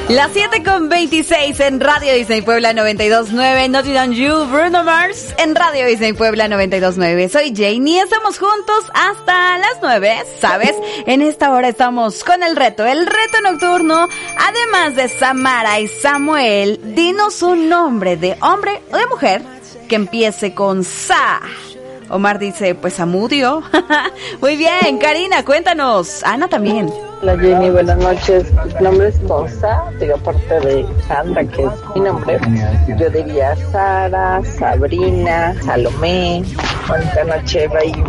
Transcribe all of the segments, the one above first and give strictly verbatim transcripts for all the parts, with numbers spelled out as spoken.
Las siete con veintiséis en Radio Disney Puebla noventa y dos punto nueve, Naughty on You, Bruno Mars en Radio Disney Puebla noventa y dos punto nueve. Soy Janie y estamos juntos hasta las nueve, ¿sabes? En esta hora estamos con el reto, el reto nocturno. Además de Samara y Samuel, dinos un nombre de hombre o de mujer que empiece con Sa. Omar dice, pues Samudio. Muy bien, Karina, cuéntanos. Ana también. Hola Jenny, buenas noches. Mi nombre es Cosa, digo aparte de Sandra, que es mi nombre. Yo diría Sara, Sabrina, Salomé. Buenas noches, bye.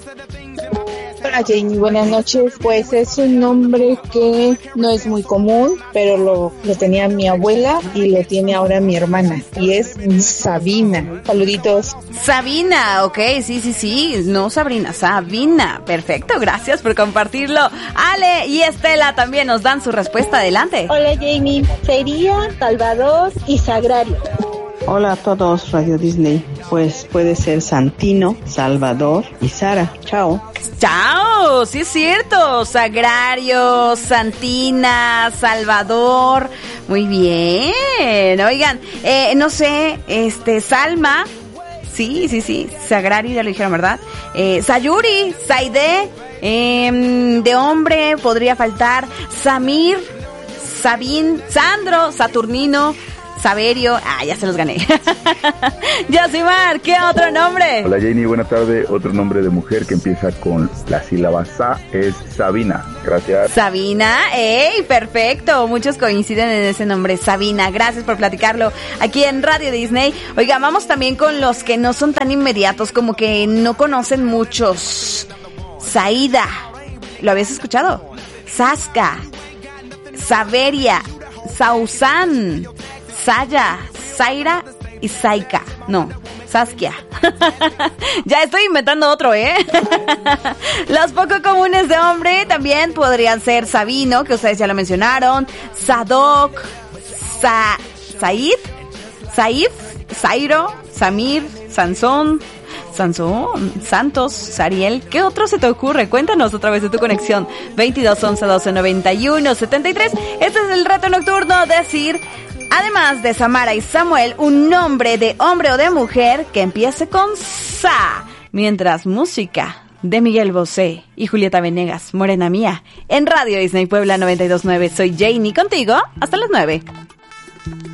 Hola Jenny, buenas noches. Pues es un nombre que no es muy común, pero lo, lo tenía mi abuela y lo tiene ahora mi hermana. Y es Sabina. Saluditos. Sabina, ok, sí, sí, sí. No Sabrina, Sabina. Perfecto, gracias por compartirlo. Ale y Estela también nos dan su respuesta. Adelante. Hola Jamie, sería Salvador y Sagrario. Hola a todos, Radio Disney. Pues puede ser Santino, Salvador y Sara. Chao. Chao, sí es cierto. Sagrario, Santina, Salvador. Muy bien. Oigan, eh, no sé, este, Salma. Sí, sí, sí. Sagrario, ya lo dijeron, ¿verdad? Eh, Sayuri, Saide. Eh, de hombre podría faltar Samir, Sabín, Sandro, Saturnino, Saberio. Ah, ya se los gané. Yosimar, ¿qué otro nombre? Hola Janie, buena tarde. Otro nombre de mujer que empieza con la sílaba Sa es Sabina. Gracias. Sabina, ¡ey! Perfecto. Muchos coinciden en ese nombre, Sabina. Gracias por platicarlo aquí en Radio Disney. Oiga, vamos también con los que no son tan inmediatos, como que no conocen muchos. Saida, ¿lo habías escuchado? Saska, Saberia, Sausan, Saya, Zaira y Saika. No, Saskia. Ya estoy inventando otro, ¿eh? Los poco comunes de hombre también podrían ser Sabino, que ustedes ya lo mencionaron, Sadok, Sa, Said, Saif, Zairo, Samir, Sansón, Sansón, Santos, Sariel. ¿Qué otro se te ocurre? Cuéntanos otra vez de tu conexión. veintidós, once, doce, noventa y uno, setenta y tres. Este es el reto nocturno, decir, además de Samara y Samuel, un nombre de hombre o de mujer que empiece con Sa. Mientras música de Miguel Bosé y Julieta Venegas, Morena Mía, en Radio Disney Puebla noventa y dos punto nueve. Soy Janie contigo hasta las nueve.